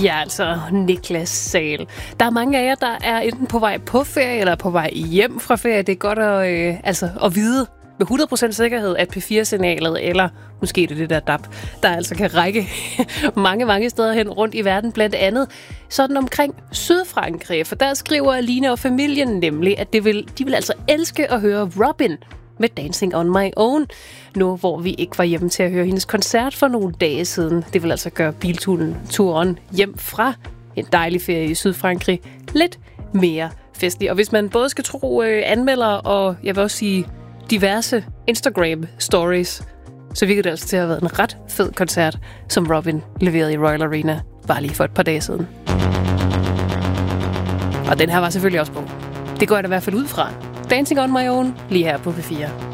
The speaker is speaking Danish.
Ja, altså Niklas Sahl. Der er mange af jer, der er enten på vej på ferie eller på vej hjem fra ferie. Det er godt at vide med 100% sikkerhed, at P4-signalet, eller måske det der DAB, der altså kan række mange steder hen rundt i verden, blandt andet sådan omkring Sydfrankrig. For der skriver Aline og familien nemlig, at de vil altså elske at høre Robyn med Dancing on My Own, nu hvor vi ikke var hjemme til at høre hendes koncert for nogle dage siden. Det vil altså gøre bilturen hjem fra en dejlig ferie i Sydfrankrig lidt mere festlig. Og hvis man både skal tro anmeldere og, jeg vil også sige, diverse Instagram-stories, så virker det altså til at have været en ret fed koncert, som Robyn leverede i Royal Arena bare lige for et par dage siden. Og den her var selvfølgelig også god. Det går jeg da i hvert fald ud fra. Dancing on My Own, lige her på P4.